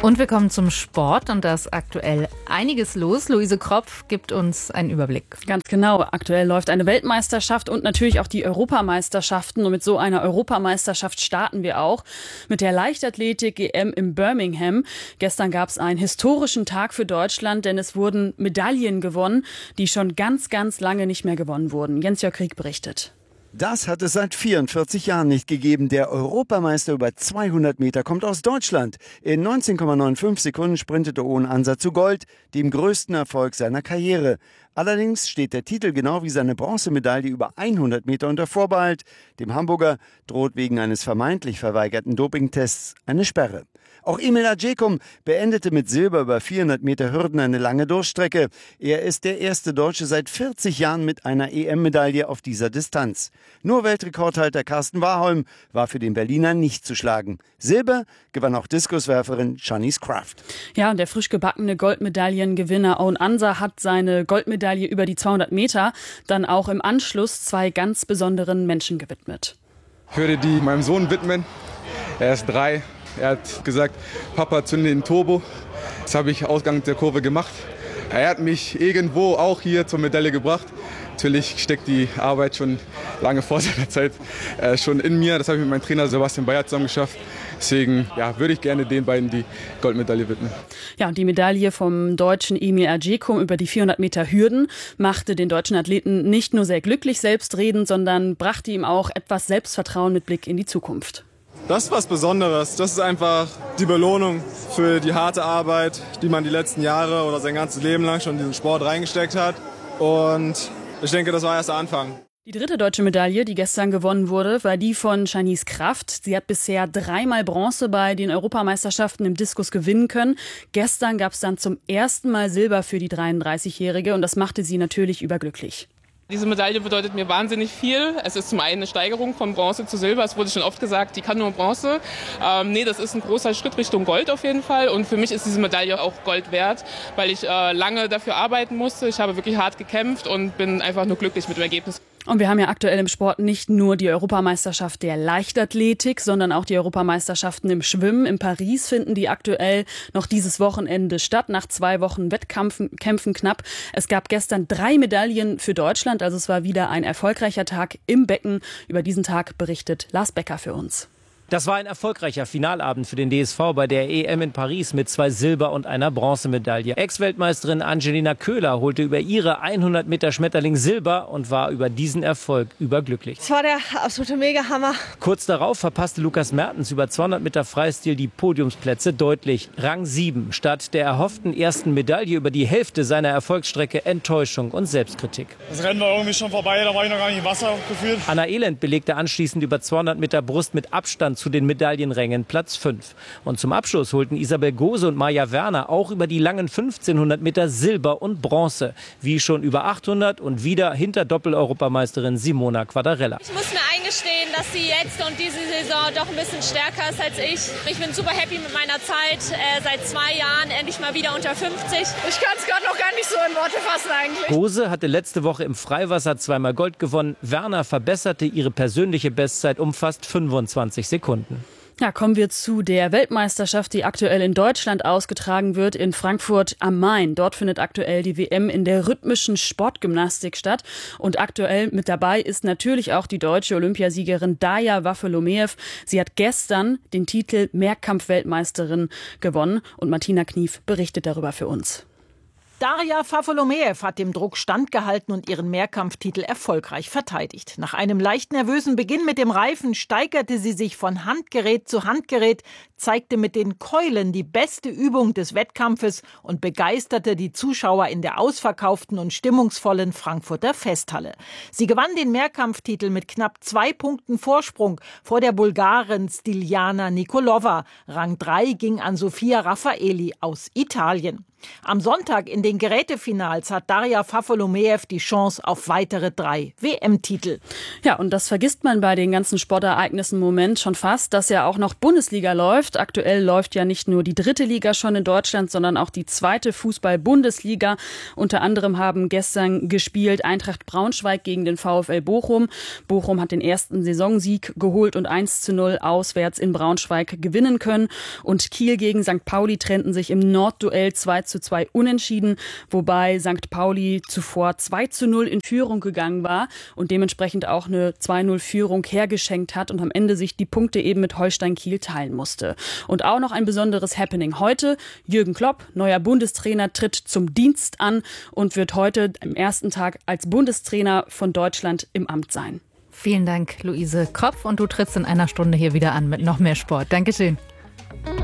Und wir kommen zum Sport und da ist aktuell einiges los. Luise Kropf gibt uns einen Überblick. Ganz genau. Aktuell läuft eine Weltmeisterschaft und natürlich auch die Europameisterschaften. Und mit so einer Europameisterschaft starten wir auch mit der Leichtathletik-EM in Birmingham. Gestern gab es einen historischen Tag für Deutschland, denn es wurden Medaillen gewonnen, die schon ganz, ganz lange nicht mehr gewonnen wurden. Jens-Jörg Krieg berichtet. Das hat es seit 44 Jahren nicht gegeben. Der Europameister über 200 Meter kommt aus Deutschland. In 19,95 Sekunden sprintete Owen Ansa zu Gold, dem größten Erfolg seiner Karriere. Allerdings steht der Titel genau wie seine Bronzemedaille über 100 Meter unter Vorbehalt. Dem Hamburger droht wegen eines vermeintlich verweigerten Dopingtests eine Sperre. Auch Emil Ajcekum beendete mit Silber über 400 Meter Hürden eine lange Durchstrecke. Er ist der erste Deutsche seit 40 Jahren mit einer EM-Medaille auf dieser Distanz. Nur Weltrekordhalter Carsten Warholm war für den Berliner nicht zu schlagen. Silber gewann auch Diskuswerferin Shanice Kraft. Ja, und der frisch gebackene Goldmedaillengewinner Owen Ansa hat seine Goldmedaille über die 200 Meter dann auch im Anschluss zwei ganz besonderen Menschen gewidmet. Ich würde die meinem Sohn widmen. Er ist 3. Er hat gesagt, Papa, zünde den Turbo. Das habe ich Ausgang der Kurve gemacht. Er hat mich irgendwo auch hier zur Medaille gebracht. Natürlich steckt die Arbeit schon lange vor seiner Zeit schon in mir. Das habe ich mit meinem Trainer Sebastian Bayer zusammen geschafft. Deswegen würde ich gerne den beiden die Goldmedaille widmen. Ja, und die Medaille vom deutschen Emil Ajcekum über die 400 Meter Hürden machte den deutschen Athleten nicht nur sehr glücklich selbstredend, sondern brachte ihm auch etwas Selbstvertrauen mit Blick in die Zukunft. Das ist was Besonderes. Das ist einfach die Belohnung für die harte Arbeit, die man die letzten Jahre oder sein ganzes Leben lang schon in diesen Sport reingesteckt hat. Und ich denke, das war erst der Anfang. Die dritte deutsche Medaille, die gestern gewonnen wurde, war die von Shanice Kraft. Sie hat bisher 3-mal Bronze bei den Europameisterschaften im Diskus gewinnen können. Gestern gab es dann zum ersten Mal Silber für die 33-Jährige und das machte sie natürlich überglücklich. Diese Medaille bedeutet mir wahnsinnig viel. Es ist zum einen eine Steigerung von Bronze zu Silber. Es wurde schon oft gesagt, die kann nur Bronze. Das ist ein großer Schritt Richtung Gold auf jeden Fall. Und für mich ist diese Medaille auch Gold wert, weil ich lange dafür arbeiten musste. Ich habe wirklich hart gekämpft und bin einfach nur glücklich mit dem Ergebnis. Und wir haben ja aktuell im Sport nicht nur die Europameisterschaft der Leichtathletik, sondern auch die Europameisterschaften im Schwimmen. In Paris finden die aktuell noch dieses Wochenende statt, nach 2 Wochen Wettkämpfen knapp. Es gab gestern 3 Medaillen für Deutschland, also es war wieder ein erfolgreicher Tag im Becken. Über diesen Tag berichtet Lars Becker für uns. Das war ein erfolgreicher Finalabend für den DSV bei der EM in Paris mit 2 Silber- und einer Bronzemedaille. Ex-Weltmeisterin Angelina Köhler holte über ihre 100 Meter Schmetterling Silber und war über diesen Erfolg überglücklich. Das war der absolute Mega-Hammer. Kurz darauf verpasste Lukas Mertens über 200 Meter Freistil die Podiumsplätze deutlich. Rang 7 statt der erhofften ersten Medaille über die Hälfte seiner Erfolgsstrecke Enttäuschung und Selbstkritik. Das Rennen war irgendwie schon vorbei, da war ich noch gar nicht im Wasser gefühlt. Anna Elend belegte anschließend über 200 Meter Brust mit Abstand zu den Medaillenrängen Platz 5. Und zum Abschluss holten Isabel Gose und Maja Werner auch über die langen 1500 Meter Silber und Bronze, wie schon über 800 und wieder hinter Doppel-Europameisterin Simona Quadarella. Ich muss mir eingestehen, dass sie jetzt und diese Saison doch ein bisschen stärker ist als ich. Ich bin super happy mit meiner Zeit, seit 2 Jahren endlich mal wieder unter 50. Ich kann es gerade noch gar nicht so in Worte fassen eigentlich. Gose hatte letzte Woche im Freiwasser 2-mal Gold gewonnen. Werner verbesserte ihre persönliche Bestzeit um fast 25 Sekunden. Ja, kommen wir zu der Weltmeisterschaft, die aktuell in Deutschland ausgetragen wird, in Frankfurt am Main. Dort findet aktuell die WM in der rhythmischen Sportgymnastik statt. Und aktuell mit dabei ist natürlich auch die deutsche Olympiasiegerin Darja Waffolomiew. Sie hat gestern den Titel Mehrkampf-Weltmeisterin gewonnen. Und Martina Knief berichtet darüber für uns. Darja Waffolomiew hat dem Druck standgehalten und ihren Mehrkampftitel erfolgreich verteidigt. Nach einem leicht nervösen Beginn mit dem Reifen steigerte sie sich von Handgerät zu Handgerät, zeigte mit den Keulen die beste Übung des Wettkampfes und begeisterte die Zuschauer in der ausverkauften und stimmungsvollen Frankfurter Festhalle. Sie gewann den Mehrkampftitel mit knapp 2 Punkten Vorsprung vor der Bulgarin Stiljana Nikolova. Rang 3 ging an Sofia Raffaeli aus Italien. Am Sonntag in den Gerätefinals hat Daria Fafolomeev die Chance auf weitere 3 WM-Titel. Ja, und das vergisst man bei den ganzen Sportereignissen im Moment schon fast, dass ja auch noch Bundesliga läuft. Aktuell läuft ja nicht nur die 3. Liga schon in Deutschland, sondern auch die 2. Fußball-Bundesliga. Unter anderem haben gestern gespielt Eintracht Braunschweig gegen den VfL Bochum. Bochum hat den ersten Saisonsieg geholt und 1:0 auswärts in Braunschweig gewinnen können. Und Kiel gegen St. Pauli trennten sich im Nordduell 2:2 unentschieden, wobei St. Pauli zuvor 2:0 in Führung gegangen war und dementsprechend auch eine 2:0-Führung hergeschenkt hat und am Ende sich die Punkte eben mit Holstein Kiel teilen musste. Und auch noch ein besonderes Happening heute. Jürgen Klopp, neuer Bundestrainer, tritt zum Dienst an und wird heute am ersten Tag als Bundestrainer von Deutschland im Amt sein. Vielen Dank, Luise Kropf. Und du trittst in einer Stunde hier wieder an mit noch mehr Sport. Dankeschön.